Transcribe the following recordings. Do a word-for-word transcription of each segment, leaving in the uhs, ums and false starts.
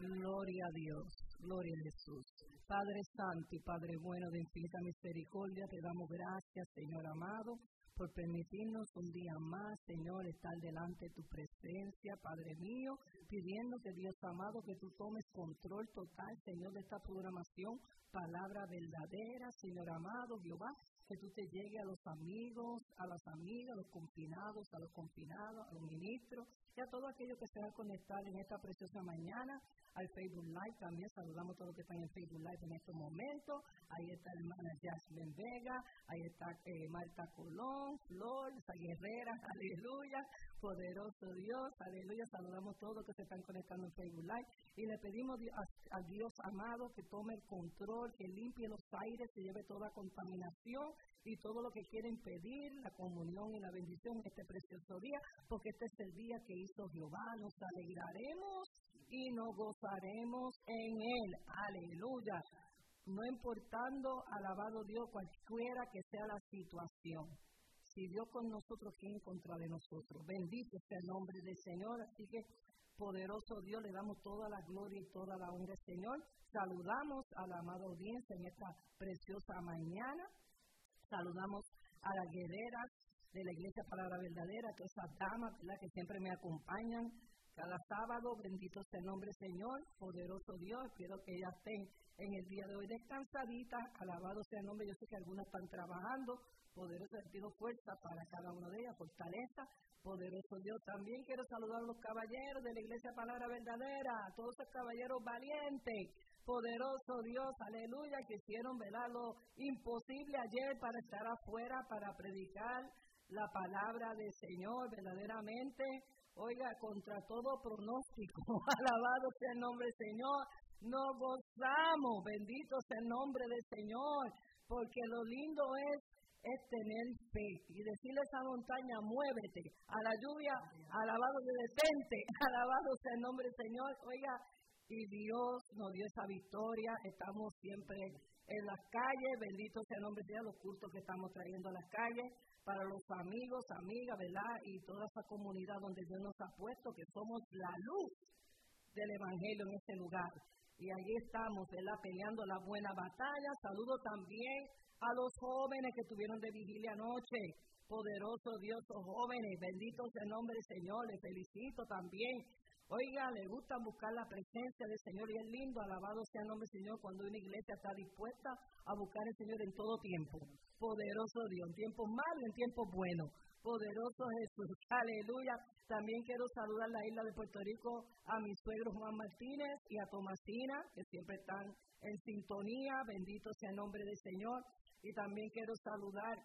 Gloria a Dios, gloria a Jesús. Padre Santo y Padre bueno de infinita misericordia, te damos gracias, Señor amado, por permitirnos un día más, Señor, estar delante de tu presencia, Padre mío, pidiéndote, Dios amado, que tú tomes control total, Señor, de esta programación, palabra verdadera, Señor amado, Jehová, que tú te llegues a los amigos, a las amigas, a los confinados, a los confinados, a los ministros, y a todos aquellos que se van a conectar en esta preciosa mañana, al Facebook Live. También saludamos a todos los que están en Facebook Live en estos momentos. Ahí está la hermana Jasmine Vega, ahí está eh, Marta Colón, Flor, esa guerrera, aleluya, poderoso Dios, aleluya. Saludamos a todos los que se están conectando en Facebook Live y le pedimos a, a Dios amado que tome el control, que limpie los aires, que lleve toda contaminación y todo lo que quiere impedir la comunión y la bendición en este precioso día, porque este es el día que hizo Jehová. Nos alegraremos y nos gozaremos en él, aleluya, no importando, alabado Dios, cualquiera que sea la situación. Si Dios con nosotros, ¿quién en contra de nosotros? Bendito sea el nombre del Señor. Así que, poderoso Dios, le damos toda la gloria y toda la honra al Señor. Saludamos a la amada audiencia en esta preciosa mañana. Saludamos a las guerreras de la Iglesia Palabra Verdadera, a todas esas damas, ¿verdad?, que siempre me acompañan cada sábado. Bendito sea el nombre del Señor, poderoso Dios. Espero que ellas estén en el día de hoy descansaditas. Alabado sea el nombre. Yo sé que algunas están trabajando. Poderoso, les pido fuerza para cada una de ellas, fortaleza. Poderoso Dios. También quiero saludar a los caballeros de la Iglesia Palabra Verdadera, a todos esos caballeros valientes. Poderoso Dios, aleluya, que hicieron, ¿verdad?, lo imposible ayer para estar afuera, para predicar la palabra del Señor, verdaderamente. Oiga, contra todo pronóstico, alabado sea el nombre del Señor, nos gozamos, bendito sea el nombre del Señor, porque lo lindo es, es tener fe y decirle a esa montaña, muévete, a la lluvia, alabado de detente, alabado sea el nombre del Señor. Oiga, y Dios nos dio esa victoria, estamos siempre en las calles, bendito sea el nombre de Dios, los cultos que estamos trayendo a las calles, para los amigos, amigas, ¿verdad? Y toda esa comunidad donde Dios nos ha puesto, que somos la luz del Evangelio en este lugar. Y allí estamos, ¿verdad?, peleando la buena batalla. Saludo también a los jóvenes que tuvieron de vigilia anoche. Poderoso Dios, los jóvenes, bendito sea el nombre del Señor, les felicito también. Oiga, le gusta buscar la presencia del Señor y es lindo, alabado sea el nombre del Señor, cuando una iglesia está dispuesta a buscar al Señor en todo tiempo. Poderoso Dios, en tiempos malos y en tiempos buenos. Poderoso Jesús, aleluya. También quiero saludar la isla de Puerto Rico a mi suegro Juan Martínez y a Tomasina, que siempre están en sintonía. Bendito sea el nombre del Señor. Y también quiero saludar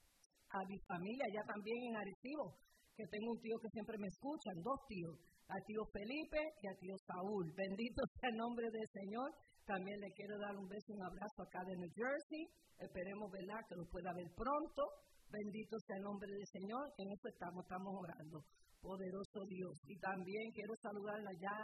a mi familia, ya también en Arecibo, que tengo un tío que siempre me escuchan, dos tíos, a tío Felipe y a tío Saúl. Bendito sea el nombre del Señor. También le quiero dar un beso, un abrazo acá de New Jersey. Esperemos, ¿verdad?, que lo pueda ver pronto. Bendito sea el nombre del Señor. En eso estamos, estamos orando. Poderoso Dios. Y también quiero saludar allá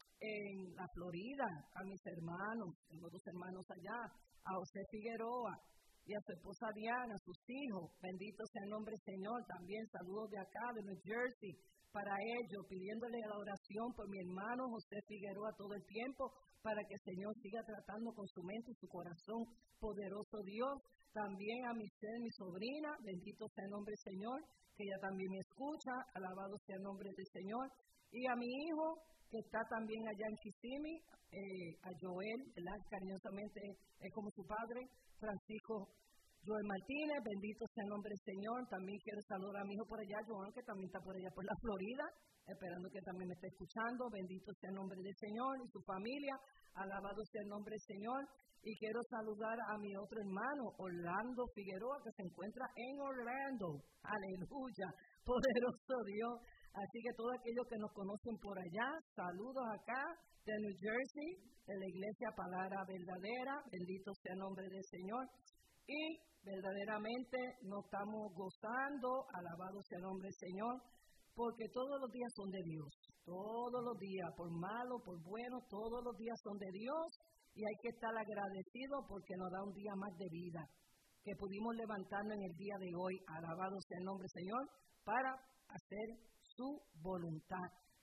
en la Florida a mis hermanos, tengo dos hermanos allá, a José Figueroa y a su esposa Diana, a sus hijos. Bendito sea el nombre del Señor. También saludos de acá, de New Jersey, para ellos, pidiéndole la oración por mi hermano José Figueroa todo el tiempo, para que el Señor siga tratando con su mente y su corazón. Poderoso Dios. También a mi ser, mi sobrina, bendito sea el nombre del Señor, que ella también me escucha, alabado sea el nombre del Señor. Y a mi hijo, que está también allá en Kissimmee, eh, a Joel, ¿verdad?, cariñosamente es como su padre, Francisco Joel Martínez, bendito sea el nombre del Señor. También quiero saludar a mi hijo por allá, Joan, que también está por allá por la Florida, esperando que también me esté escuchando. Bendito sea el nombre del Señor y su familia, alabado sea el nombre del Señor. Y quiero saludar a mi otro hermano, Orlando Figueroa, que se encuentra en Orlando. Aleluya, poderoso Dios. Así que todos aquellos que nos conocen por allá, saludos acá de New Jersey, de la Iglesia Palabra Verdadera. Bendito sea el nombre del Señor. Y verdaderamente nos estamos gozando, alabado sea el nombre del Señor, porque todos los días son de Dios. Todos los días, por malo, por bueno, todos los días son de Dios. Y hay que estar agradecidos porque nos da un día más de vida, que pudimos levantarnos en el día de hoy, alabado sea el nombre del Señor, para hacer su voluntad.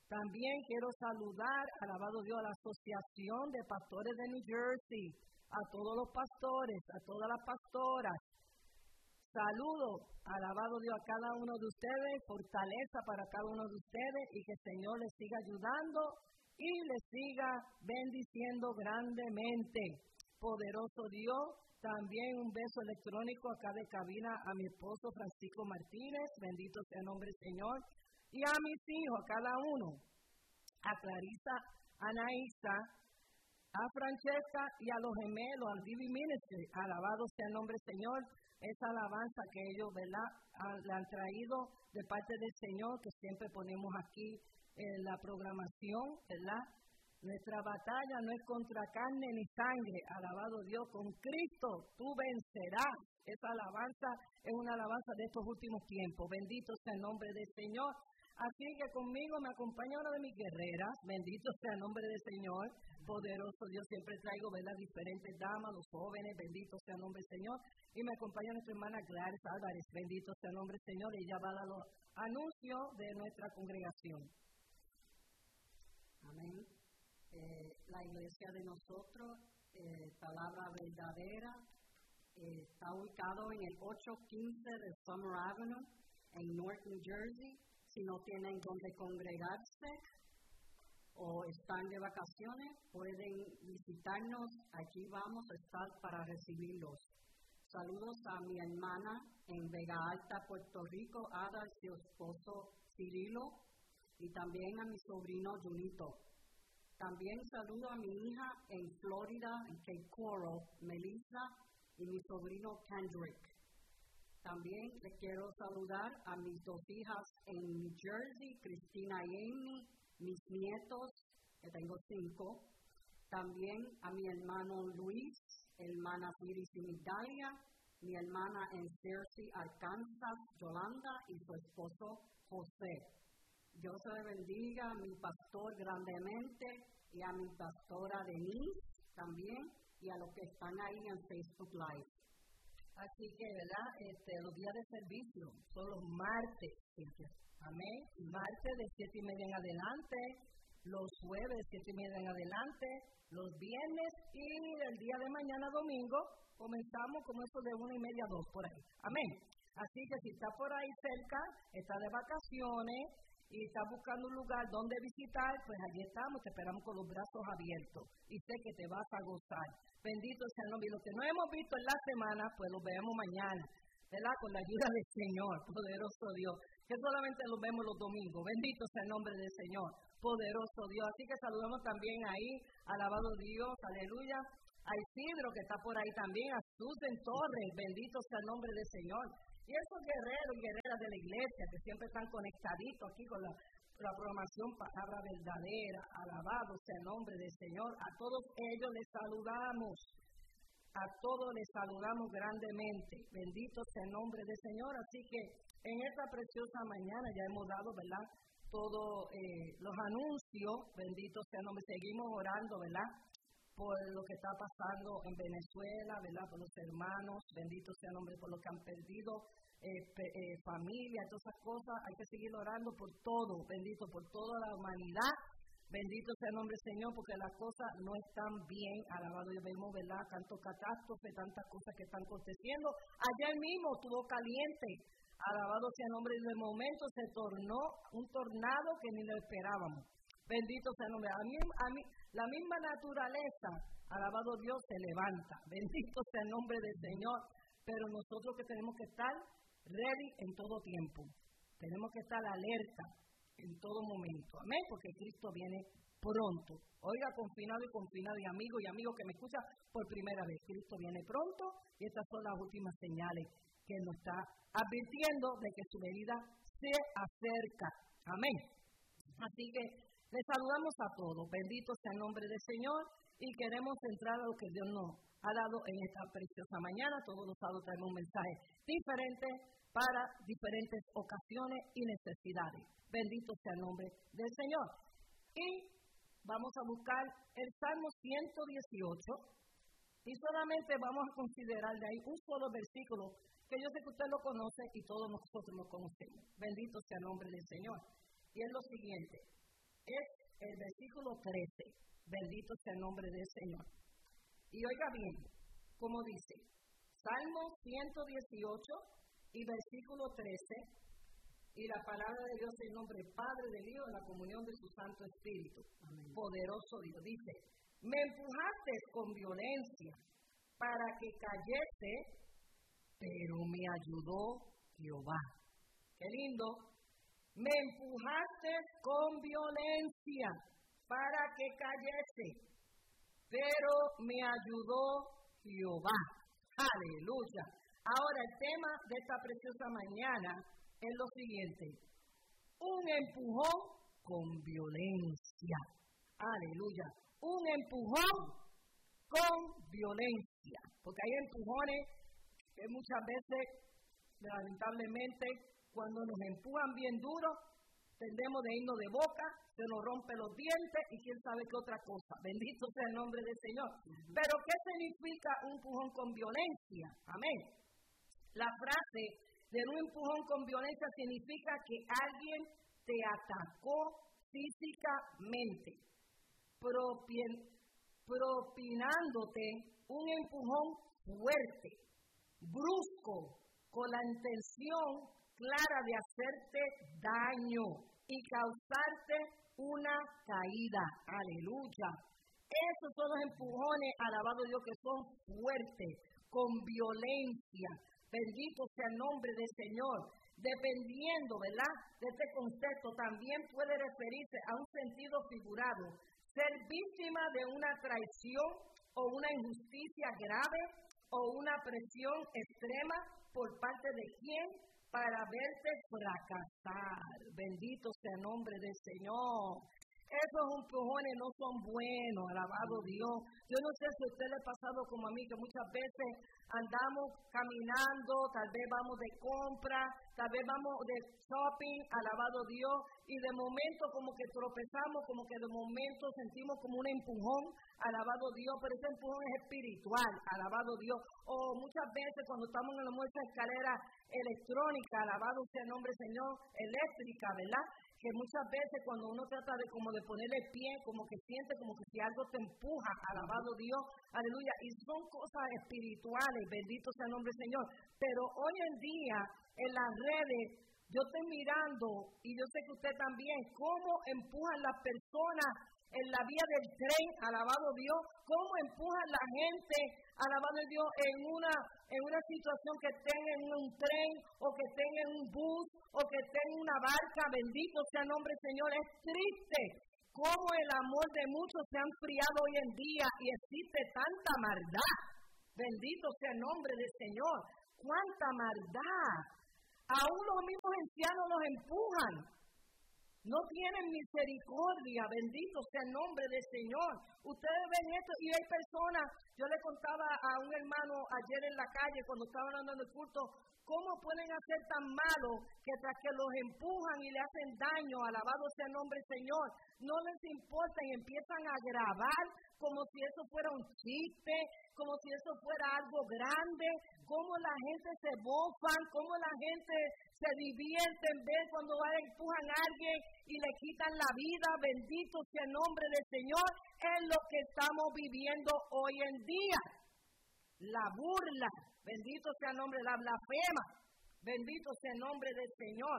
También quiero saludar, alabado Dios, a la Asociación de Pastores de New Jersey, a todos los pastores, a todas las pastoras. Saludo, alabado Dios, a cada uno de ustedes, fortaleza para cada uno de ustedes y que el Señor les siga ayudando y les siga bendiciendo grandemente. Poderoso Dios, también un beso electrónico acá de cabina a mi esposo Francisco Martínez, bendito sea el nombre del Señor. Y a mis hijos, a cada uno, a Clarisa, a Anaísa, a Francesca y a los gemelos, al Divi Ministry, alabado sea el nombre del Señor, esa alabanza que ellos, ¿verdad?, le han traído de parte del Señor, que siempre ponemos aquí en la programación, ¿verdad? Nuestra batalla no es contra carne ni sangre, alabado Dios, con Cristo tú vencerás. Esa alabanza es una alabanza de estos últimos tiempos, bendito sea el nombre del Señor. Así que conmigo me acompaña una de mis guerreras, bendito sea el nombre del Señor, poderoso Dios, siempre traigo, ¿verdad?, diferentes damas, los jóvenes, bendito sea el nombre del Señor, y me acompaña nuestra hermana Gladys Álvarez, bendito sea el nombre del Señor, y ella va a dar los anuncios de nuestra congregación. Amén. Eh, la iglesia de nosotros, eh, Palabra Verdadera, eh, está ubicado en el ocho quince de Summer Avenue, en North New Jersey. Si no tienen donde congregarse o están de vacaciones, pueden visitarnos. Aquí vamos a estar para recibirlos. Saludos a mi hermana en Vega Alta, Puerto Rico, Ada, y su esposo Cirilo, y también a mi sobrino Junito. También saludo a mi hija en Florida, en Cape Coral, Melissa, y mi sobrino Kendrick. También les quiero saludar a mis dos hijas en New Jersey, Cristina y Amy, mis nietos, que tengo cinco. También a mi hermano Luis, hermana Iris y Migdalia, mi hermana en Searcy, Arkansas, Yolanda, y su esposo José. Dios le bendiga a mi pastor grandemente y a mi pastora Denise también, y a los que están ahí en Facebook Live. Así que, ¿verdad? Este, los días de servicio son los martes, amén, martes de siete y media en adelante, los jueves de siete y media en adelante, los viernes y el día de mañana domingo comenzamos como eso de una y media a dos por ahí, amén. Así que si está por ahí cerca, está de vacaciones y está buscando un lugar donde visitar, pues allí estamos, te esperamos con los brazos abiertos y sé que te vas a gozar. Bendito sea el nombre. Y lo que no hemos visto en la semana, pues lo vemos mañana, ¿verdad? Con la ayuda del Señor, poderoso Dios, que solamente lo vemos los domingos. Bendito sea el nombre del Señor, poderoso Dios. Así que saludamos también ahí, alabado Dios, aleluya, a Isidro, que está por ahí también, a Susan Torres, bendito sea el nombre del Señor. Y esos guerreros y guerreras de la iglesia que siempre están conectaditos aquí con la, la programación Palabra Verdadera, alabado sea el nombre del Señor. A todos ellos les saludamos, a todos les saludamos grandemente. Bendito sea el nombre del Señor. Así que en esta preciosa mañana ya hemos dado, ¿verdad?, todos eh, los anuncios. Bendito sea el nombre. Seguimos orando, ¿verdad?, por lo que está pasando en Venezuela, ¿verdad?, por los hermanos, bendito sea el nombre, por lo que han perdido eh, pe, eh, familia, todas esas cosas. Hay que seguir orando por todo, bendito, por toda la humanidad, bendito sea el nombre del Señor, porque las cosas no están bien, alabado Dios, vemos, ¿verdad?, tanto catástrofe, tantas cosas que están aconteciendo. Ayer mismo estuvo caliente, alabado sea el nombre, y de momento se tornó un tornado que ni lo esperábamos. Bendito sea el nombre. A mí, a mí, la misma naturaleza, alabado Dios, se levanta. Bendito sea el nombre del Señor. Pero nosotros que tenemos que estar ready en todo tiempo. Tenemos que estar alerta en todo momento. Amén, porque Cristo viene pronto. Oiga, confinado y confinado y amigo y amigo que me escucha por primera vez. Cristo viene pronto y estas son las últimas señales que nos está advirtiendo de que su venida se acerca. Amén. Así que les saludamos a todos, bendito sea el nombre del Señor, y queremos entrar a lo que Dios nos ha dado en esta preciosa mañana. Todos los sábados traemos un mensaje diferente para diferentes ocasiones y necesidades. Bendito sea el nombre del Señor. Y vamos a buscar el Salmo ciento dieciocho, y solamente vamos a considerar de ahí un solo versículo, que yo sé que usted lo conoce y todos nosotros lo conocemos. Bendito sea el nombre del Señor. Y es lo siguiente. es el versículo trece. Bendito sea el nombre del Señor. Y oiga bien, como dice, Salmo ciento dieciocho y versículo trece, y la palabra de Dios en nombre del Padre, del Hijo, en la comunión de su Santo Espíritu. Amén. Poderoso Dios. Dice, me empujaste con violencia para que cayese, pero me ayudó Jehová. Qué lindo. Me empujaste con violencia para que cayese, pero me ayudó Jehová. Aleluya. Ahora el tema de esta preciosa mañana es lo siguiente: un empujón con violencia. Aleluya. Un empujón con violencia. Porque hay empujones que muchas veces, lamentablemente, cuando nos empujan bien duro, tendemos de irnos de boca, se nos rompe los dientes y quién sabe qué otra cosa. Bendito sea el nombre del Señor. Pero ¿qué significa un empujón con violencia? Amén. La frase de un empujón con violencia significa que alguien te atacó físicamente, propin, propinándote un empujón fuerte, brusco, con la intención clara de hacerte daño y causarte una caída. Aleluya. Esos son los empujones, alabado Dios, que son fuertes, con violencia. Bendito sea el nombre del Señor. Dependiendo, ¿verdad?, de este concepto, también puede referirse a un sentido figurado. Ser víctima de una traición o una injusticia grave o una presión extrema por parte de quien para verte fracasar. Bendito sea el nombre del Señor. Esos empujones no son buenos, alabado Dios. Yo no sé si a usted le ha pasado como a mí, que muchas veces andamos caminando, tal vez vamos de compra, tal vez vamos de shopping, alabado Dios, y de momento como que tropezamos, como que de momento sentimos como un empujón, alabado Dios, pero ese empujón es espiritual, alabado Dios. O muchas veces cuando estamos en la muestra escalera electrónica, alabado sea el nombre Señor, eléctrica, ¿verdad?, que muchas veces cuando uno trata de como de ponerle pie, como que siente como que si algo te empuja, alabado Dios, aleluya, y son cosas espirituales, bendito sea el nombre del Señor. Pero hoy en día, en las redes, yo estoy mirando, y yo sé que usted también, cómo empujan las personas en la vía del tren, alabado Dios, cómo empujan la gente, alabado Dios, en una, en una situación que estén en un tren, o que estén en un bus, o que estén en una barca. Bendito sea el nombre del Señor. Es triste cómo el amor de muchos se ha enfriado hoy en día y existe tanta maldad. Bendito sea el nombre del Señor. ¡Cuánta maldad! Aún los mismos ancianos los empujan. No tienen misericordia, bendito sea el nombre del Señor. Ustedes ven esto y hay personas, yo le contaba a un hermano ayer en la calle cuando estaba hablando en el culto, cómo pueden hacer tan malo que tras que los empujan y le hacen daño, alabado sea el nombre del Señor, no les importa y empiezan a grabar como si eso fuera un chiste, como si eso fuera algo grande, cómo la gente se bofan, cómo la gente se divierte en ver cuando empujan a alguien y le quitan la vida. Bendito sea el nombre del Señor. Es lo que estamos viviendo hoy en día. La burla, bendito sea el nombre, la blasfema, bendito sea el nombre del Señor.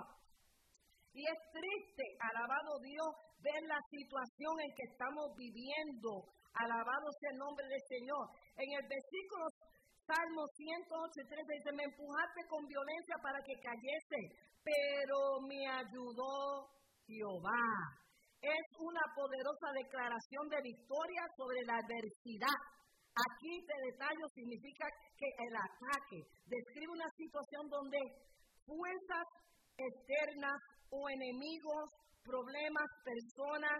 Y es triste, alabado Dios, ver la situación en que estamos viviendo. Alabado sea el nombre del Señor. En el versículo Salmo ciento ocho, trece dice, me empujaste con violencia para que cayese, pero me ayudó Jehová. Es una poderosa declaración de victoria sobre la adversidad. Aquí te detallo significa que el ataque describe una situación donde fuerzas externas o enemigos, problemas, personas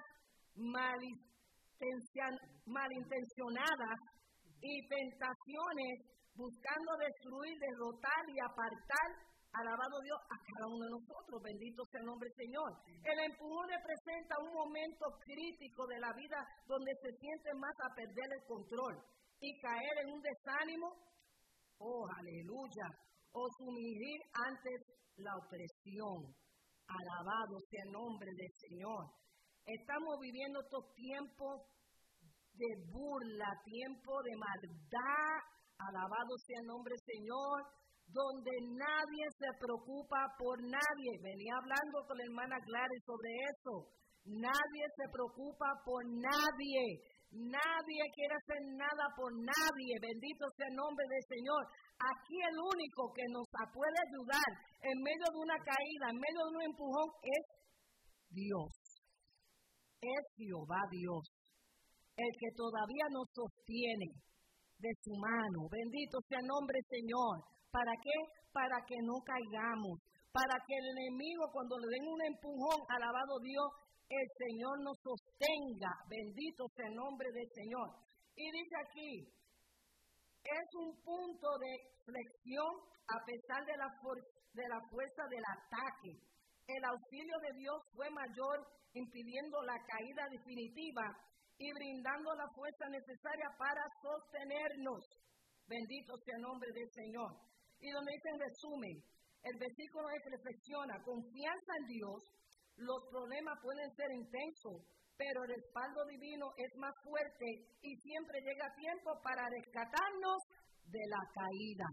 malintencionadas y tentaciones buscando destruir, derrotar y apartar, alabado Dios, a cada uno de nosotros. Bendito sea el nombre del Señor. El empujón representa un momento crítico de la vida donde se siente más a perder el control y caer en un desánimo, oh aleluya, o sumirgir ante la opresión. Alabado sea el nombre del Señor. Estamos viviendo estos tiempos de burla, tiempo de maldad, alabado sea el nombre del Señor, donde nadie se preocupa por nadie. Venía hablando con la hermana Gladys sobre eso. Nadie se preocupa por nadie. Nadie quiere hacer nada por nadie. Bendito sea el nombre del Señor. Aquí el único que nos puede ayudar en medio de una caída, en medio de un empujón, es Dios. Es Jehová Dios, el que todavía nos sostiene de su mano. Bendito sea el nombre del Señor. ¿Para qué? Para que no caigamos. Para que el enemigo, cuando le den un empujón, alabado Dios, el Señor nos sostenga. Bendito sea el nombre del Señor. Y dice aquí, es un punto de flexión a pesar de la, de la fuerza del ataque. El auxilio de Dios fue mayor, impidiendo la caída definitiva y brindando la fuerza necesaria para sostenernos. Bendito sea el nombre del Señor. Y donde dice en resumen, el versículo es que reflexiona, confianza en Dios, los problemas pueden ser intensos, pero el respaldo divino es más fuerte y siempre llega a tiempo para rescatarnos de la caída.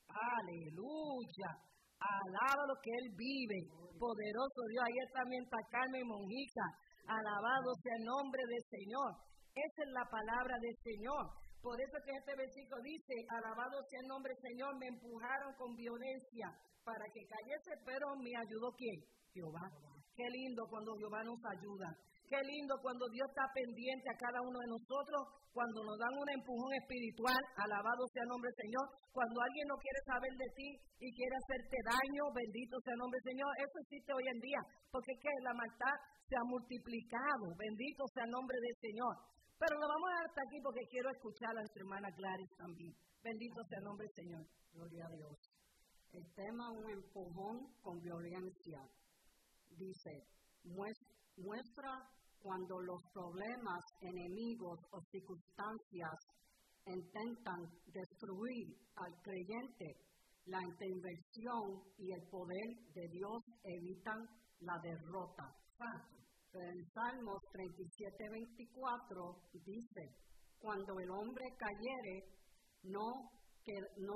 Aleluya. Alaba lo que Él vive. Poderoso Dios. Ahí también está Carmen Monjica. Alabado sea el nombre del Señor. Esa es la palabra del Señor. Por eso que este versículo dice, alabado sea el nombre del Señor, me empujaron con violencia para que cayese, pero me ayudó ¿quién? Jehová. Qué lindo cuando Jehová nos ayuda. Qué lindo cuando Dios está pendiente a cada uno de nosotros, cuando nos dan un empujón espiritual, alabado sea el nombre del Señor, cuando alguien no quiere saber de ti y quiere hacerte daño, bendito sea el nombre del Señor. Eso existe hoy en día, porque ¿qué? La maldad se ha multiplicado, bendito sea el nombre del Señor. Pero lo vamos a dejar hasta aquí porque quiero escuchar a nuestra hermana Gladys también. Bendito sea el nombre del Señor. Gloria a Dios. El tema, un empujón con violencia. Dice, muestra cuando los problemas, enemigos o circunstancias intentan destruir al creyente, la intervención y el poder de Dios evitan la derrota. En Salmos treinta y siete, veinticuatro dice, cuando el hombre cayere, no, que, no,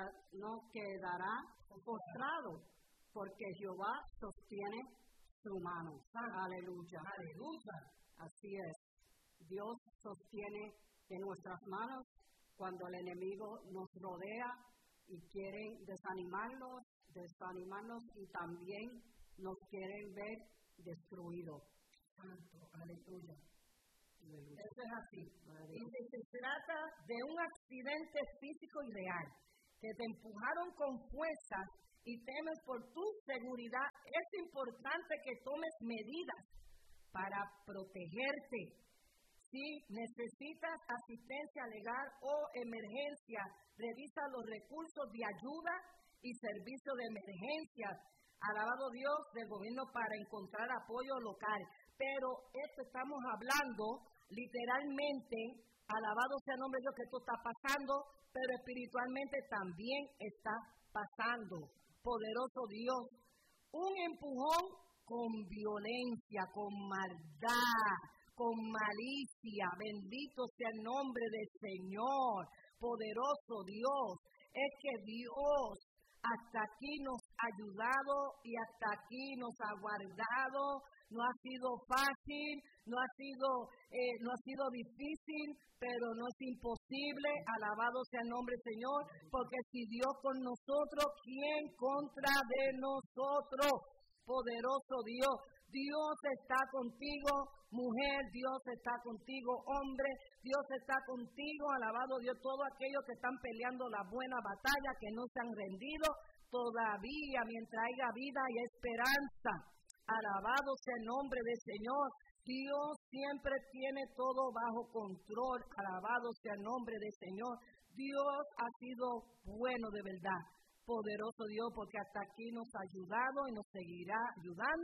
no quedará postrado, porque Jehová sostiene su mano. Aleluya. Aleluya. Así es. Dios sostiene de nuestras manos cuando el enemigo nos rodea y quieren desanimarnos, desanimarnos y también nos quieren ver destruidos. Santo, aleluya. Aleluya. Eso es así. Y se, se trata de un accidente físico y real, que te empujaron con fuerza y temes por tu seguridad. Es importante que tomes medidas para protegerte. Si necesitas asistencia legal o emergencia, revisa los recursos de ayuda y servicio de emergencia. Alabado Dios del gobierno para encontrar apoyo local. Pero esto estamos hablando literalmente, alabado sea el nombre de Dios, que esto está pasando, pero espiritualmente también está pasando. Poderoso Dios, un empujón con violencia, con maldad, con malicia. Bendito sea el nombre del Señor. Poderoso Dios, es que Dios hasta aquí nos ha ayudado y hasta aquí nos ha guardado. No ha sido fácil, no ha sido, eh, no ha sido difícil, pero no es imposible. Alabado sea el nombre del Señor, porque si Dios con nosotros, ¿quién contra de nosotros? Poderoso Dios. Dios está contigo, mujer, Dios está contigo, hombre, Dios está contigo. Alabado Dios, todos aquellos que están peleando la buena batalla, que no se han rendido, todavía mientras haya vida y esperanza. Alabado sea el nombre del Señor. Dios siempre tiene todo bajo control. Alabado sea el nombre del Señor. Dios ha sido bueno de verdad. Poderoso Dios, porque hasta aquí nos ha ayudado y nos seguirá ayudando.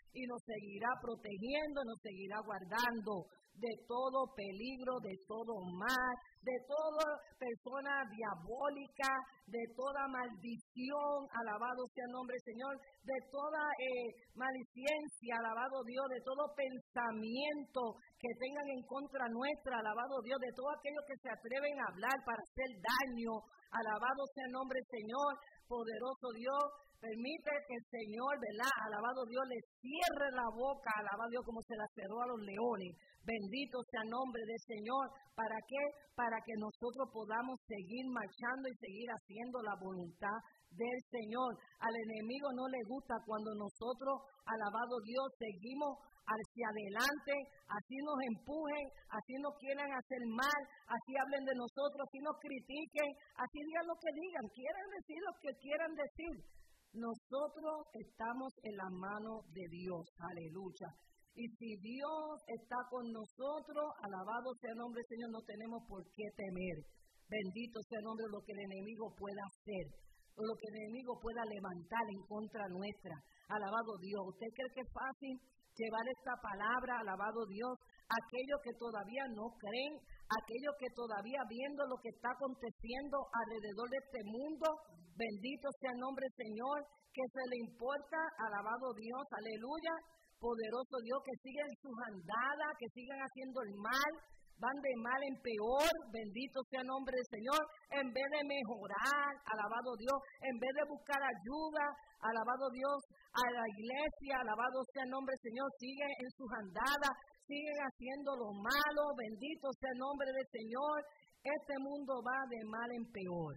y nos seguirá protegiendo, nos seguirá guardando de todo peligro, de todo mal, de toda persona diabólica, de toda maldición, alabado sea el nombre del Señor, de toda eh, malicencia, alabado Dios, de todo pensamiento que tengan en contra nuestra, alabado Dios, de todo aquello que se atreven a hablar para hacer daño, alabado sea el nombre del Señor, poderoso Dios. Permite que el Señor, ¿verdad? Alabado Dios, le cierre la boca, alabado Dios, como se la cerró a los leones. Bendito sea el nombre del Señor. ¿Para qué? Para que nosotros podamos seguir marchando y seguir haciendo la voluntad del Señor. Al enemigo no le gusta cuando nosotros, alabado Dios, seguimos hacia adelante, así nos empujen, así nos quieran hacer mal, así hablen de nosotros, así nos critiquen, así digan lo que digan, quieran decir lo que quieran decir. Nosotros estamos en la mano de Dios, aleluya. Y si Dios está con nosotros, alabado sea el nombre del Señor, no tenemos por qué temer. Bendito sea el nombre de lo que el enemigo pueda hacer, o lo que el enemigo pueda levantar en contra nuestra. Alabado Dios, ¿usted cree que es fácil llevar esta palabra, alabado Dios? Aquellos que todavía no creen, aquellos que todavía viendo lo que está aconteciendo alrededor de este mundo, bendito sea el nombre del Señor, que se le importa, alabado Dios, aleluya, poderoso Dios, que siguen sus andadas, que sigan haciendo el mal, van de mal en peor, bendito sea el nombre del Señor, en vez de mejorar, alabado Dios, en vez de buscar ayuda, alabado Dios, a la iglesia, alabado sea el nombre del Señor, siguen en sus andadas, siguen haciendo lo malo, bendito sea el nombre del Señor, este mundo va de mal en peor,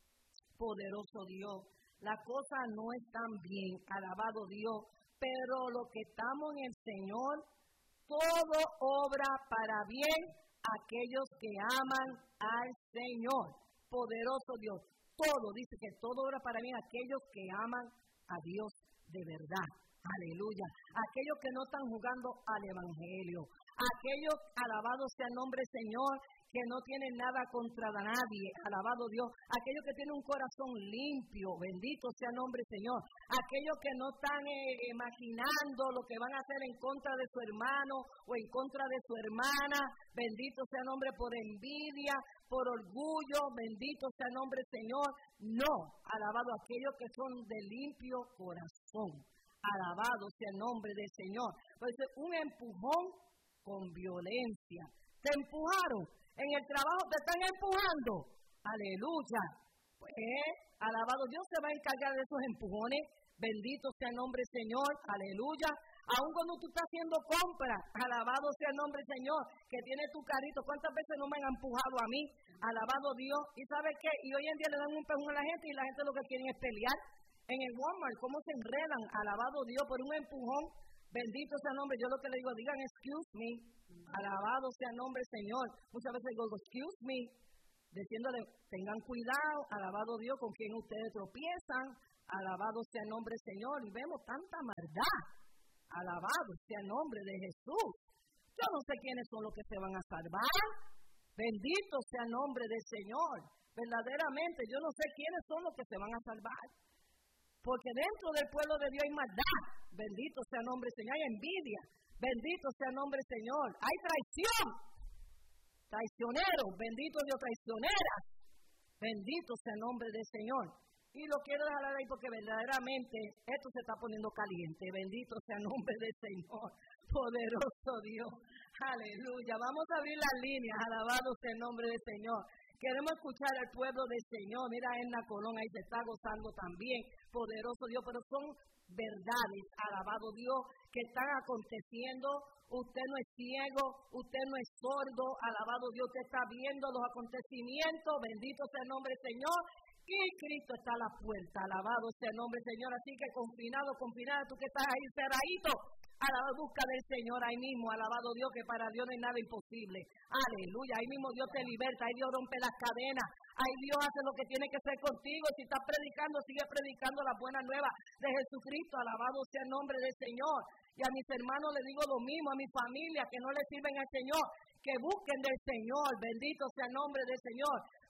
poderoso Dios, las cosas no están bien, alabado Dios, pero lo que estamos en el Señor, todo obra para bien aquellos que aman al Señor, poderoso Dios, todo, dice que todo obra para bien aquellos que aman a Dios de verdad, aleluya, aquellos que no están jugando al Evangelio, aquellos, alabado sea el nombre del Señor, que no tienen nada contra nadie, alabado Dios, aquellos que tienen un corazón limpio, bendito sea el nombre del Señor, aquellos que no están eh, imaginando lo que van a hacer en contra de su hermano o en contra de su hermana, bendito sea el nombre por envidia, por orgullo, bendito sea el nombre del Señor, no, alabado aquellos que son de limpio corazón, alabado sea el nombre del Señor, entonces un empujón con violencia, te empujaron, en el trabajo te están empujando, aleluya, pues alabado Dios se va a encargar de esos empujones, bendito sea el nombre del Señor, aleluya, aun cuando tú estás haciendo compras, alabado sea el nombre del Señor, que tiene tu carrito, ¿cuántas veces no me han empujado a mí? Alabado Dios, y ¿sabe qué? Y hoy en día le dan un empujón a la gente y la gente lo que quiere es pelear, en el Walmart, cómo se enredan, alabado Dios, por un empujón, bendito sea el nombre, yo lo que le digo, digan excuse me, alabado sea el nombre del Señor. Muchas veces digo, excuse me, diciéndole, tengan cuidado, alabado Dios, con quien ustedes tropiezan, alabado sea el nombre del Señor. Y vemos tanta maldad, alabado sea el nombre de Jesús. Yo no sé quiénes son los que se van a salvar, bendito sea el nombre del Señor. Verdaderamente, yo no sé quiénes son los que se van a salvar. Porque dentro del pueblo de Dios hay maldad, bendito sea el nombre del Señor, hay envidia. Bendito sea el nombre del Señor. Hay traición. Traicioneros. Bendito Dios, traicioneras. Bendito sea el nombre del Señor. Y lo quiero dejar ahí porque verdaderamente esto se está poniendo caliente. Bendito sea el nombre del Señor. Poderoso Dios. Aleluya. Vamos a abrir las líneas. Alabado sea el nombre del Señor. Queremos escuchar al pueblo del Señor. Mira, Edna Colón ahí se está gozando también. Poderoso Dios. Pero son verdades, alabado Dios, que están aconteciendo. Usted no es ciego, usted no es sordo, alabado Dios, usted está viendo los acontecimientos, bendito sea el nombre del Señor, y Cristo está a la puerta, alabado sea el nombre del Señor, así que confinado, confinada, tú que estás ahí cerradito, a la busca del Señor ahí mismo, alabado Dios, que para Dios no hay nada imposible, aleluya, ahí mismo Dios te liberta, ahí Dios rompe las cadenas, ahí Dios hace lo que tiene que hacer contigo, si estás predicando, sigue predicando la buena nueva de Jesucristo, alabado sea el nombre del Señor, y a mis hermanos les digo lo mismo, a mi familia que no le sirven al Señor, que busquen del Señor, bendito sea el nombre del Señor,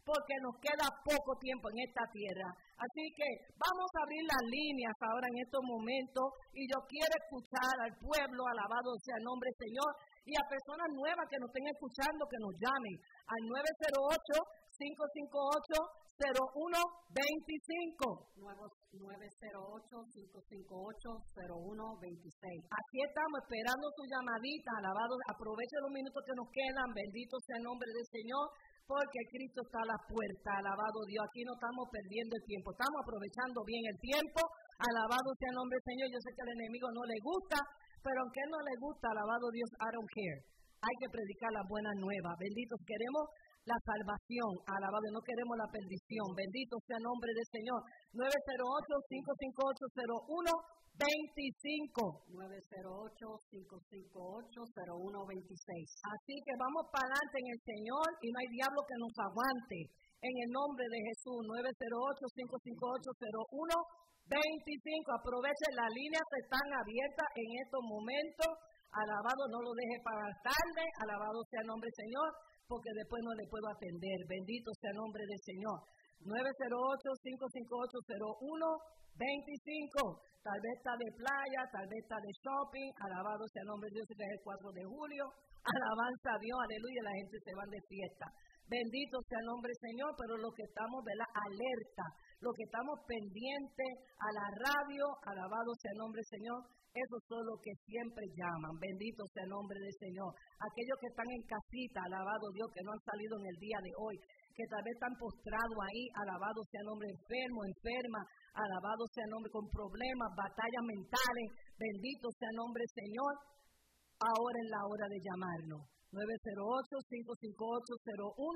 porque nos queda poco tiempo en esta tierra. Así que vamos a abrir las líneas ahora en estos momentos y yo quiero escuchar al pueblo, alabado sea el nombre del Señor, y a personas nuevas que nos estén escuchando, que nos llamen al nueve cero ocho, cinco cinco ocho, cero uno dos cinco. nueve cero ocho, cinco cinco ocho, cero uno dos seis. Aquí estamos esperando su llamadita, alabado. Aproveche los minutos que nos quedan, bendito sea el nombre del Señor, porque Cristo está a la puerta, alabado Dios. Aquí no estamos perdiendo el tiempo, estamos aprovechando bien el tiempo, alabado sea el nombre del Señor. Yo sé que al enemigo no le gusta, pero aunque no le gusta, alabado Dios, I don't care. Hay que predicar las buenas nuevas, benditos. Queremos la salvación, alabado, no queremos la perdición. Bendito sea el nombre del Señor. nueve cero ocho, cinco cinco ocho, cero uno dos cinco. nueve cero ocho, cinco cinco ocho, cero uno dos seis. Así que vamos para adelante en el Señor y no hay diablo que nos aguante. En el nombre de Jesús, nueve cero ocho, cinco cinco ocho, cero uno dos cinco. Aprovechen, las líneas están abiertas en estos momentos. Alabado, no lo deje para tarde. Alabado sea el nombre del Señor, porque después no le puedo atender. Bendito sea el nombre del Señor. nueve cero ocho, cinco cinco ocho, cero uno dos cinco. Tal vez está de playa, tal vez está de shopping. Alabado sea el nombre de Dios, que es el cuatro de julio. Alabanza a Dios, aleluya, la gente se va de fiesta. Bendito sea el nombre del Señor, pero los que estamos, ¿verdad?, alerta, los que estamos pendientes a la radio, alabado sea el nombre del Señor, esos son los que siempre llaman. Bendito sea el nombre del Señor. Aquellos que están en casita, alabado Dios, que no han salido en el día de hoy, que tal vez están postrados ahí, alabado sea el nombre, enfermo, enferma, alabado sea el nombre, con problemas, batallas mentales, bendito sea el nombre del Señor. Ahora es la hora de llamarnos. nueve cero ocho, cinco cinco ocho, cero uno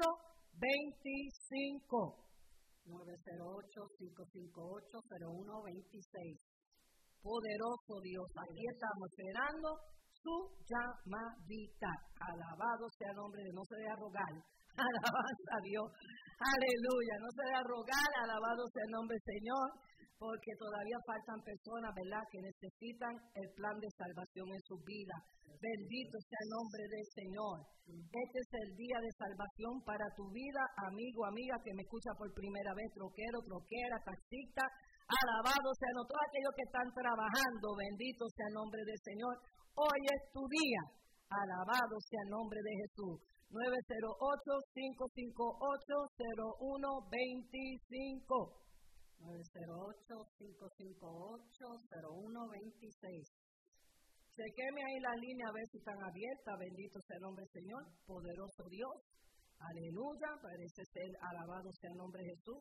dos cinco. nueve cero ocho, cinco cinco ocho, cero uno dos seis. Poderoso Dios, aquí estamos esperando su llamadita. Alabado sea el nombre de, no se deja rogar. Alabanza a Dios. Aleluya, no se deja rogar. Alabado sea el nombre del Señor, porque todavía faltan personas, ¿verdad?, que necesitan el plan de salvación en su vida. Bendito sea el nombre del Señor. Este es el día de salvación para tu vida, amigo, amiga, que me escucha por primera vez, troquero, troquera, taxista. Alabado sea no todos aquellos que están trabajando. Bendito sea el nombre del Señor. Hoy es tu día. Alabado sea el nombre de Jesús. nueve cero ocho, cinco cinco ocho, cero uno dos cinco. nueve cero ocho, cinco cinco ocho, cero uno dos seis. Chequeme ahí la línea a ver si están abiertas. Bendito sea el nombre del Señor. Poderoso Dios. Aleluya. Parece ser, alabado sea el nombre de Jesús.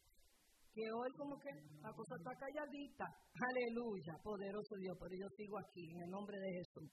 Que hoy como que la cosa está calladita. Aleluya. Poderoso Dios. Pero yo sigo aquí en el nombre de Jesús.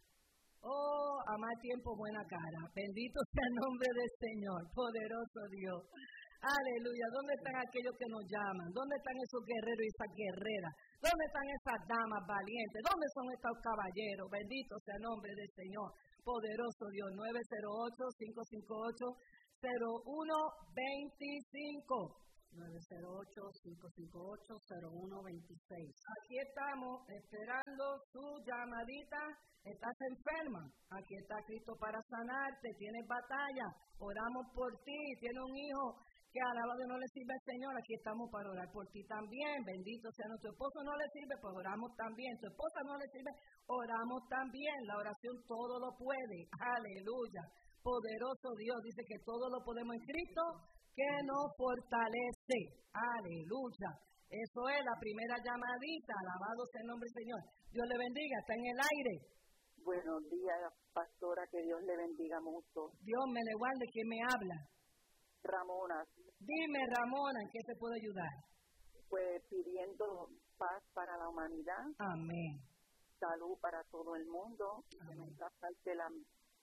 Oh, a más tiempo, buena cara. Bendito sea el nombre del Señor. Poderoso Dios. Aleluya. ¿Dónde están aquellos que nos llaman? ¿Dónde están esos guerreros y esas guerreras? ¿Dónde están esas damas valientes? ¿Dónde son estos caballeros? Bendito sea el nombre del Señor. Poderoso Dios. nueve cero ocho, cinco cinco ocho, cero uno dos cinco. nueve cero ocho, cinco cinco ocho, cero uno dos seis. Aquí estamos esperando su llamadita. Estás enferma. Aquí está Cristo para sanarte. Tienes batalla. Oramos por ti. Tienes un hijo que alabado no le sirve al Señor. Aquí estamos para orar por ti también. Bendito sea nuestro esposo, no le sirve, pues oramos también. Tu esposa no le sirve, oramos también. La oración todo lo puede. Aleluya. Poderoso Dios dice que todo lo podemos en Cristo que nos fortalece. Aleluya. Eso es la primera llamadita. Alabado sea el nombre del Señor. Dios le bendiga. Está en el aire. Buenos días, pastora. Que Dios le bendiga mucho. Dios me le guarde. ¿Quién me habla? Ramona. Dime, Ramona, ¿en qué te puedo ayudar? Pues pidiendo paz para la humanidad. Amén. Salud para todo el mundo. Amén. Que nunca falte la,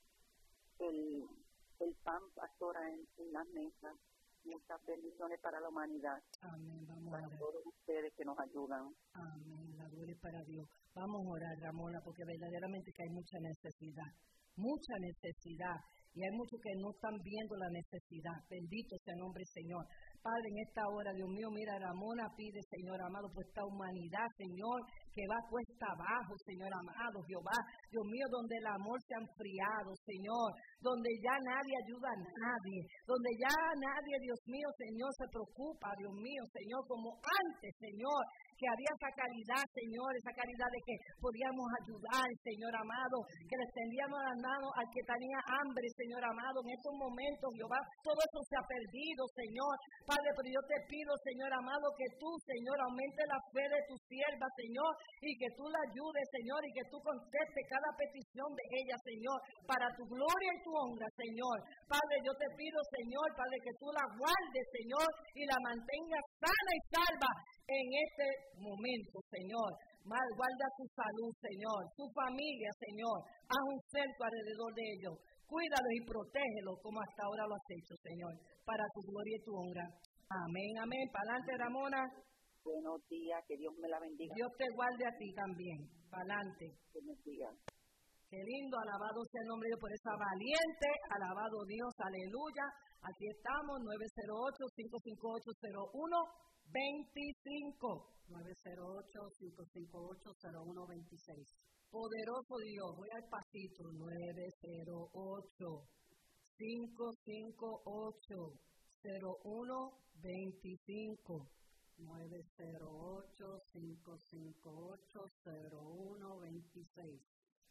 el, el pan, pastora, en, en las mesas. Muchas bendiciones para la humanidad. Amén. Vamos para a orar. todos ustedes que nos ayudan. Amén. La gloria es para Dios. Vamos a orar, Ramona, porque verdaderamente que hay mucha necesidad. Mucha necesidad. Y hay muchos que no están viendo la necesidad. Bendito sea el nombre del Señor. Padre, en esta hora, Dios mío, mira, Ramona pide, Señor amado, por esta humanidad, Señor, que va cuesta abajo, Señor amado, Jehová, Dios mío, donde el amor se ha enfriado, Señor, donde ya nadie ayuda a nadie, donde ya nadie, Dios mío, Señor, se preocupa, Dios mío, Señor, como antes, Señor, que había esa caridad, Señor, esa caridad de que podíamos ayudar, Señor amado, que le extendíamos las manos al que tenía hambre, Señor amado, en estos momentos, Jehová, todo eso se ha perdido, Señor, Padre, pero yo te pido, Señor amado, que tú, Señor, aumente la fe de tu sierva, Señor, y que tú la ayudes, Señor, y que tú contestes cada petición de ella, Señor, para tu gloria y tu honra, Señor. Padre, yo te pido, Señor, Padre, que tú la guardes, Señor, y la mantengas sana y salva en este momento, Señor. Mal, guarda su salud, Señor, su familia, Señor. Haz un cerco alrededor de ellos. Cuídalos y protégelos como hasta ahora lo has hecho, Señor, para tu gloria y tu honra. Amén, amén. Para adelante, Ramona. Buenos días, que Dios me la bendiga. Dios te guarde a ti también. Para adelante. Buenos días. Qué lindo, alabado sea el nombre de Dios por esa valiente, alabado Dios, aleluya. Aquí estamos, nueve cero ocho, cinco cinco ocho, cero uno dos cinco. nueve cero ocho, cinco cinco ocho, cero uno dos seis. Poderoso Dios, voy al pasito, nueve cero ocho, cinco cinco ocho, cero uno dos cinco. nueve cero ocho, cinco cinco ocho, cero uno dos seis.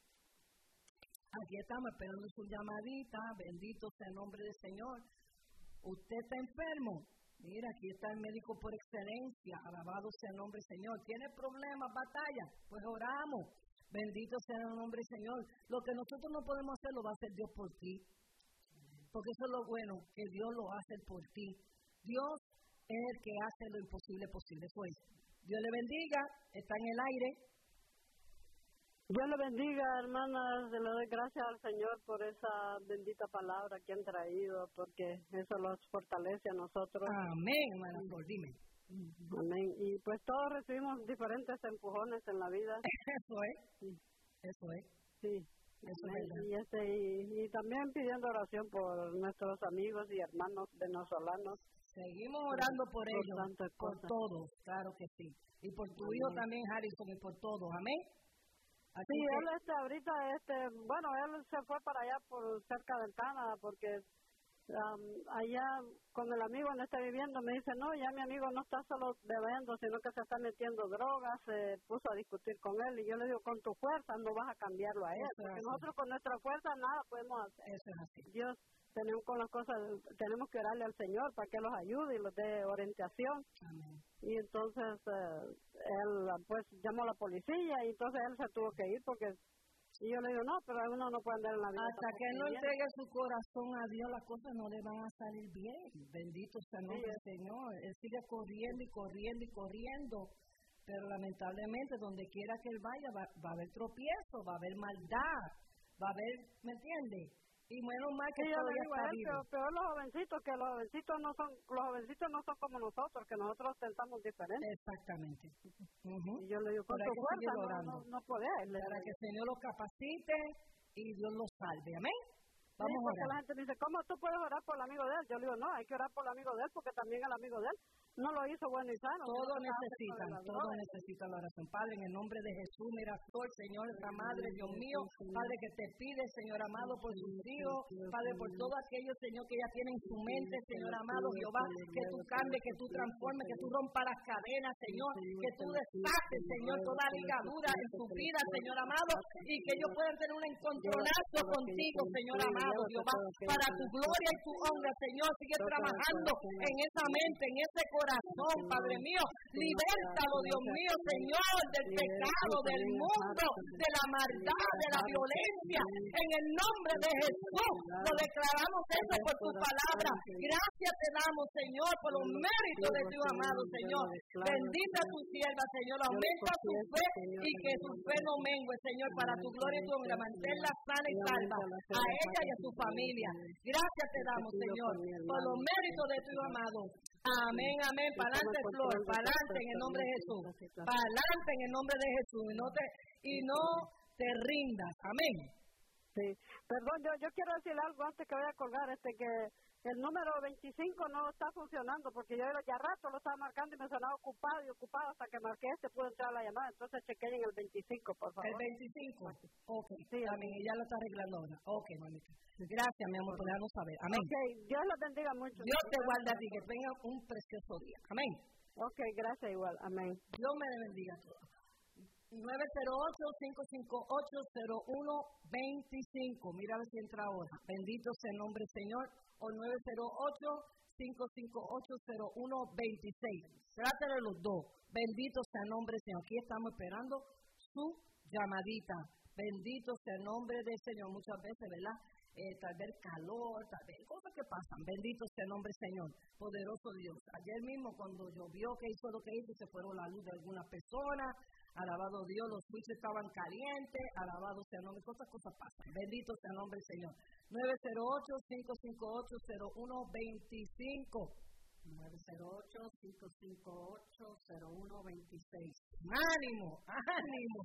Aquí estamos esperando su llamadita, bendito sea el nombre del Señor. ¿Usted está enfermo? Mira, aquí está el médico por excelencia, alabado sea el nombre del Señor. ¿Tiene problemas, batalla? Pues oramos. Bendito sea el nombre del Señor. Lo que nosotros no podemos hacer lo va a hacer Dios por ti. Porque eso es lo bueno, que Dios lo hace por ti. Dios es el que hace lo imposible posible. Pues, Dios le bendiga, está en el aire. Dios le bendiga, hermanas, le doy gracias al Señor por esa bendita palabra que han traído, porque eso los fortalece a nosotros. Amén, hermana Flor, dime. Amén. Y pues todos recibimos diferentes empujones en la vida. Eso es, sí. Eso es. Sí. Eso es verdad. Y, este, y, y también pidiendo oración por nuestros amigos y hermanos venezolanos. Seguimos orando por, por ellos, por cosas. todos, claro que sí. Y por tu Amén. hijo también, Harrison, y por todos, amén. Así sí, que... él este, ahorita, este, bueno, él se fue para allá por cerca del Canadá, porque um, allá con el amigo donde está viviendo me dice, no, ya mi amigo no está solo bebiendo, sino que se está metiendo drogas, se puso a discutir con él, y yo le digo, con tu fuerza no vas a cambiarlo a él, Eso porque es nosotros con nuestra fuerza nada podemos hacer. Eso es así. Dios, tenemos con las cosas, tenemos que orarle al Señor para que los ayude y los dé orientación. Amén. Y entonces eh, él pues llamó a la policía y entonces él se tuvo que ir porque y yo le digo no, pero uno no puede andar en la vida hasta que él no entregue su corazón a Dios, las cosas no le van a salir bien. Bendito sea el nombre del Señor. Él sigue corriendo y corriendo y corriendo, pero lamentablemente donde quiera que él vaya va, va a haber tropiezo, va a haber maldad, va a haber, ¿me entiendes? Y menos mal que sí, todavía digo, está él, vivo. Pero, pero los jovencitos, que los jovencitos no son, los jovencitos no son como nosotros, que nosotros pensamos diferente. Exactamente. Uh-huh. Y yo le digo, con tu fuerza no, no, no podés. Para que el Señor los capacite y Dios los salve. Amén. Vamos sí, a orar. La gente dice, ¿cómo tú puedes orar por el amigo de él? Yo le digo, no, hay que orar por el amigo de él, porque también el amigo de él no lo hizo bueno y sano. Todos necesitan, todos necesitan la oración. Padre, en el nombre de Jesús, mira, Señor, esta madre, Dios mío, Padre, que te pide, Señor amado, por sus hijos, Padre, por todo aquello, Señor, que ella tiene en su mente, Señor amado, Jehová, que tú cambies, que tú transformes, que tú rompas las cadenas, Señor, que tú desates, Señor, toda ligadura en su vida, Señor amado, y que ellos puedan tener un encontronazo contigo, Señor amado, Jehová, para tu gloria y tu honra, Señor, sigue trabajando en esa mente, en ese corazón, Padre mío, libértalo, Dios mío, Señor, del pecado, del mundo, de la maldad, de la violencia, en el nombre de Jesús, lo declaramos eso por tu palabra, gracias te damos, Señor, por los méritos de tu amado, Señor, bendita tu sierva, Señor, aumenta su fe y que su fe no mengue, Señor, para tu gloria y tu honra, manténla sana y salva a ella y a su familia, gracias te damos, Señor, por los méritos de tu amado. Amén, amén. Para adelante, Flor, para adelante en el nombre de Jesús. Para adelante en el nombre de Jesús. Y no te, y no te rindas. Amén. Sí, perdón, yo, yo quiero decir algo antes que vaya a colgar, este que el número veinticinco no está funcionando porque yo ya rato lo estaba marcando y me sonaba ocupado y ocupado hasta que marqué este pudo entrar la llamada, entonces chequeen en el veinticinco, por favor. ¿El veinticinco? Ok, sí, también ella lo está arreglando ahora. Ok, mamita. Gracias, mi amor, por dejarnos saber. Amén. Ok, Dios los bendiga mucho. Dios te guarde a ti, que tenga un precioso día. Amén. Ok, gracias igual. Amén. Dios me bendiga a todos. nueve cero ocho, cinco cinco ocho, cero uno dos cinco. Mira a ver si entra ahora. Bendito sea el nombre del Señor. O nueve cero ocho, cinco cinco ocho, cero uno dos seis. Trata de los dos. Bendito sea el nombre del Señor. Aquí estamos esperando su llamadita. Bendito sea el nombre del Señor. Muchas veces, ¿verdad? Eh, tal vez calor, tal vez cosas que pasan. Bendito sea el nombre del Señor. Poderoso Dios. Ayer mismo cuando llovió, que hizo lo que hizo, se fueron la luz de algunas personas. Alabado Dios, los switches estaban calientes, alabado sea el nombre, cosas, cosas pasan. Bendito sea el nombre del Señor. nueve cero ocho, cinco cinco ocho, cero uno dos cinco. nueve cero ocho, cinco cinco ocho, cero uno dos seis. ¡Ánimo! ¡Ánimo!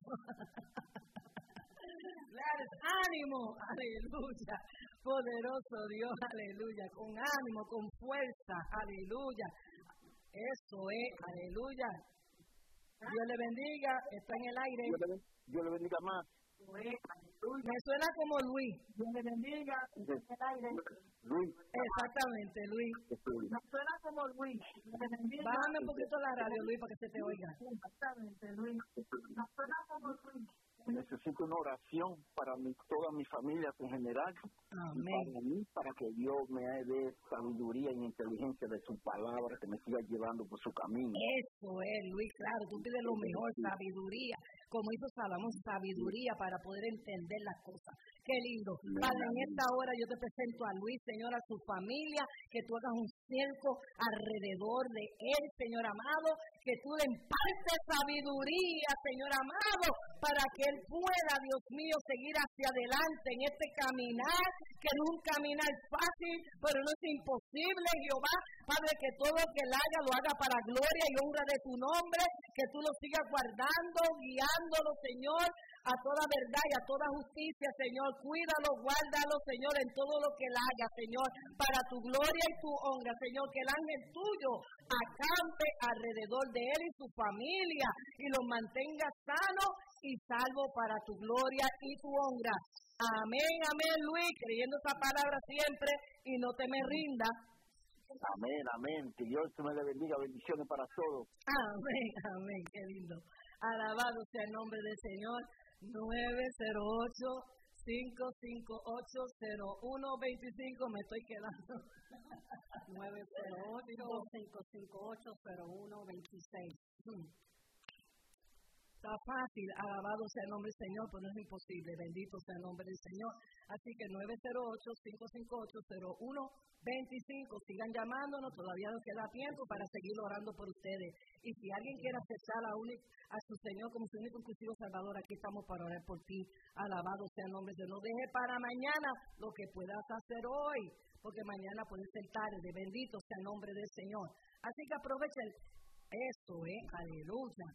¡Ánimo! ¡Aleluya! Poderoso Dios, aleluya. Con ánimo, con fuerza, aleluya. Eso es, aleluya. Dios le bendiga, está en el aire. Dios le, Dios le bendiga más. Me suena como Luis. Dios le bendiga, está en el aire. Luis. Exactamente, Luis. Me suena como Luis. Bájame un poquito la radio, Luis, para que se te oiga. Exactamente, Luis. Me suena como Luis. Necesito una oración para mi, todas mis familias en general. Amén. Para mí, para que Dios me dé sabiduría y inteligencia de su palabra, que me siga llevando por su camino. Eso es, Luis, claro, tú pides lo mejor, sabiduría. Como hizo Salomón, sabiduría para poder entender las cosas. Qué lindo. Padre, en esta hora yo te presento a Luis, Señor, a su familia, que tú hagas un cerco alrededor de él, Señor amado, que tú le impartes sabiduría, Señor amado, para que él pueda, Dios mío, seguir hacia adelante en este caminar, que no es un caminar fácil, pero no es imposible, Jehová. Padre, que todo lo que él haga, lo haga para gloria y honra de tu nombre, que tú lo sigas guardando, guiándolo, Señor, a toda verdad y a toda justicia, Señor. Cuídalo, guárdalo, Señor, en todo lo que él haga, Señor, para tu gloria y tu honra, Señor, que el ángel tuyo acampe alrededor de él y su familia y los mantenga sano y salvo para tu gloria y tu honra. Amén, amén, Luis, creyendo esa palabra siempre y no te me rindas. Amén, amén. Que Dios me le bendiga. Bendiciones para todos. Amén, amén. Qué lindo. Alabado sea el nombre del Señor. nueve cero ocho, cinco cinco ocho, cero uno dos cinco. Me estoy quedando. nueve cero ocho, cinco cinco ocho, cero uno dos seis. Está fácil, alabado sea el nombre del Señor, pero no es imposible, bendito sea el nombre del Señor. Así que nueve cero ocho, cinco cinco ocho, cero uno dos cinco, sigan llamándonos, todavía nos queda tiempo para seguir orando por ustedes. Y si alguien quiere aceptar a, un, a su Señor como su único inclusivo Salvador, aquí estamos para orar por ti, alabado sea el nombre de Dios. No deje para mañana lo que puedas hacer hoy, porque mañana puede ser tarde, bendito sea el nombre del Señor. Así que aprovechen eso, eh, aleluya.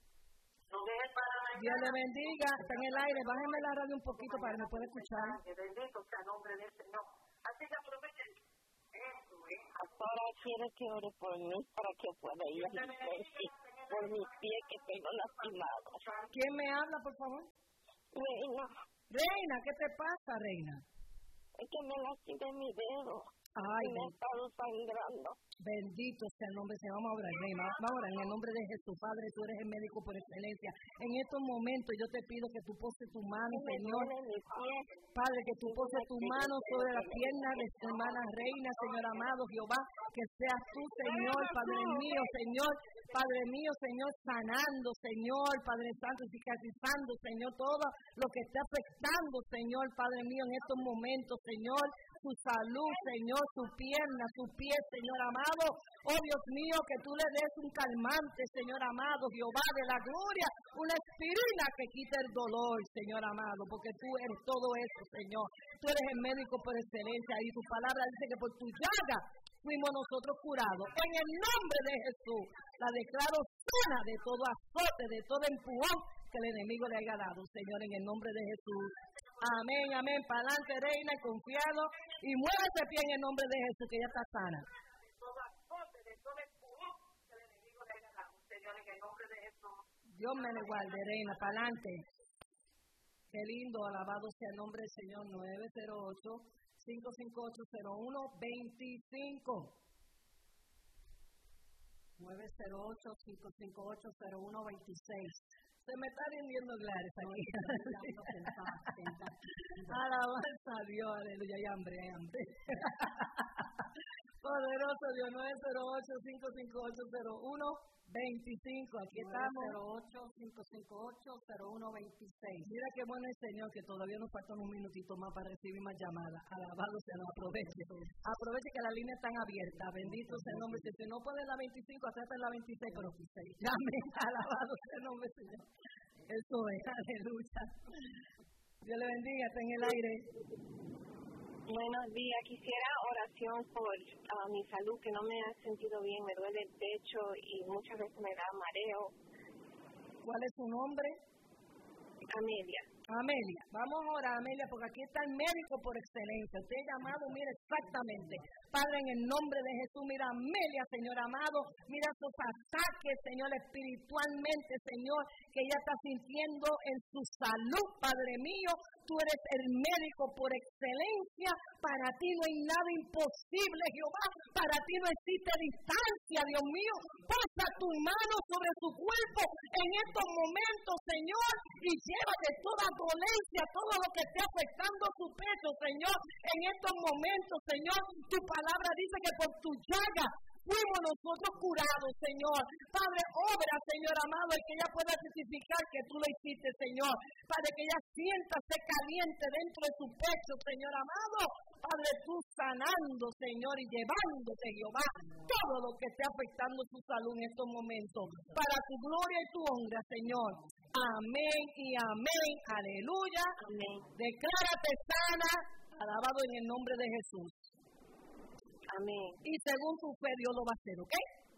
Dios le bendiga, está en el aire, bájenme la radio un poquito para que me pueda escuchar. Bendito sea el nombre del Señor. Así que aprovechen eso, ¿eh? Ahora quiero que ore por mí para que pueda ir a la iglesia por mis pies que tengo lastimados. ¿Quién me habla, por favor? Reina. Reina, ¿qué te pasa, Reina? Es que me lastimé mi dedo. Ay, me he estado sangrando. Bendito sea el nombre del Señor. Vamos a orar, Reina. Vamos a orar en el nombre de Jesús. Padre, tú eres el médico por excelencia. En estos momentos yo te pido que tú poses tu mano, Señor. Padre, que tú poses tu mano sobre la pierna de tu hermana Reina, Señor amado, Jehová. Que seas tú, Señor, Padre mío, Señor. Padre mío, Señor, sanando, Señor, Padre Santo, cicatrizando, Señor, todo lo que está afectando, Señor, Padre mío, en estos momentos, Señor, su salud, Señor, su pierna, su pie, Señor amado. Oh, Dios mío, que tú le des un calmante, Señor amado, Jehová de la gloria, una aspirina que quite el dolor, Señor amado, porque tú eres todo eso, Señor. Tú eres el médico por excelencia y tu palabra dice que por tu llaga fuimos nosotros curados. En el nombre de Jesús, la declaro sana de todo azote, de todo empujón que el enemigo le haya dado, Señor, en el nombre de Jesús. Amén, amén. Para adelante, reina, y confiado. Y muévase pie en el nombre de Jesús, que ella está sana. Dios me le guarde, reina, para adelante. Qué lindo, alabado sea el nombre del Señor. Nueve cero ocho, cinco cinco ocho, cero uno dos cinco. nueve cero ocho, cinco cinco ocho, cero uno dos seis. Se me está rindiendo Gladys aquí. Alabanza a Dios, aleluya, y hambre, hambre. Poderoso Dios, nueve cero ocho, cinco cinco ocho, cero uno veinticinco. Aquí estamos. nueve cero ocho, cinco cinco ocho, cero uno veintiséis. Mira qué bueno el Señor, que todavía nos faltan unos minutitos más para recibir más llamadas. Alabado sea, no aproveche. Aproveche que las líneas están abiertas. Bendito sea el nombre. Si no puede la veinticinco, acércate la veintiséis, pero llame. Alabado sea el nombre del Señor. Eso es, aleluya. Dios le bendiga, está en el aire. Buenos días, quisiera oración por uh, mi salud, que no me ha sentido bien, me duele el pecho y muchas veces me da mareo. ¿Cuál es su nombre? Amelia. Amelia, vamos a orar, Amelia, porque aquí está el médico por excelencia. Usted ha llamado, mira exactamente. Padre, en el nombre de Jesús, mira Amelia, Señor amado, mira sus ataques, Señor, espiritualmente, Señor, que ella está sintiendo en su salud, Padre mío. Tú eres el médico por excelencia. Para ti no hay nada imposible, Jehová. Para ti no existe distancia, Dios mío. Pasa tu mano sobre su cuerpo en estos momentos, Señor, y llévate toda dolencia, todo lo que esté afectando su pecho, Señor. En estos momentos, Señor, tu palabra dice que por tu llaga fuimos nosotros curados, Señor. Padre, obra, Señor amado, y que ella pueda testificar que tú lo hiciste, Señor. Padre, que ella siéntase caliente dentro de su pecho, Señor amado. Padre, tú sanando, Señor, y llevándote, Jehová, todo lo que esté afectando su salud en estos momentos. Para tu gloria y tu honra, Señor. Amén y amén. Aleluya. Amén. Declárate sana, alabado en el nombre de Jesús. Amén. Y según tu fe, Dios lo va a hacer, ¿ok?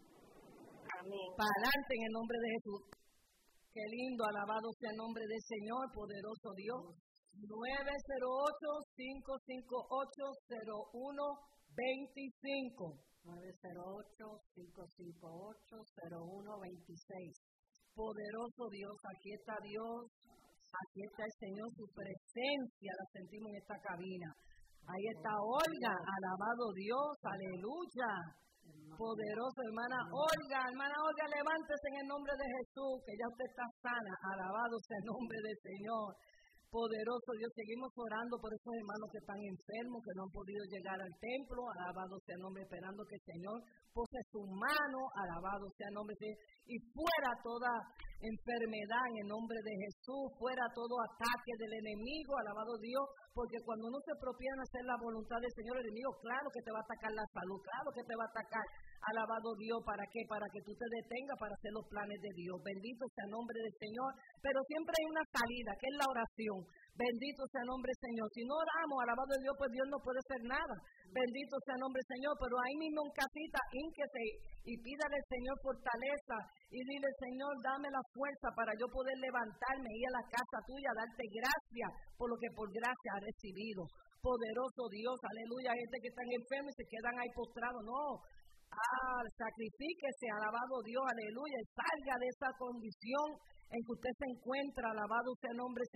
Amén. Para adelante en el nombre de Jesús. Qué lindo, alabado sea el nombre del Señor, poderoso Dios. nueve cero ocho, cinco cinco ocho, cero uno veinticinco. nueve cero ocho, cinco cinco ocho, cero uno veintiséis. Poderoso Dios, aquí está Dios, aquí está el Señor, su presencia la sentimos en esta cabina. Ahí está Olga, alabado Dios, aleluya. Poderoso, hermana Olga, hermana Olga, levántese en el nombre de Jesús, que ya usted está sana, alabado sea el nombre del Señor. Poderoso Dios, seguimos orando por esos hermanos que están enfermos, que no han podido llegar al templo, alabado sea el nombre, esperando que el Señor pose su mano, alabado sea el nombre de Dios, y fuera toda enfermedad en el nombre de Jesús, fuera todo ataque del enemigo, alabado Dios, porque cuando uno se propone hacer la voluntad del Señor, el enemigo, claro que te va a atacar la salud, claro que te va a atacar, alabado Dios, ¿para qué? Para que tú te detengas para hacer los planes de Dios. Bendito sea el nombre del Señor, pero siempre hay una salida, que es la oración. Bendito sea el nombre del Señor. Si no oramos, alabado Dios, pues Dios no puede hacer nada. Bendito sea el nombre del Señor, pero ahí mismo en casita, ínquese y pídale al Señor fortaleza y dile, Señor, dame la fuerza para yo poder levantarme, ir a la casa tuya, darte gracias por lo que por gracia ha recibido. Poderoso Dios, aleluya. Gente que están enfermos y se quedan ahí postrados, no. Ah, sacrifíquese, alabado Dios, aleluya, y salga de esa condición en que usted se encuentra, alabado sea el nombre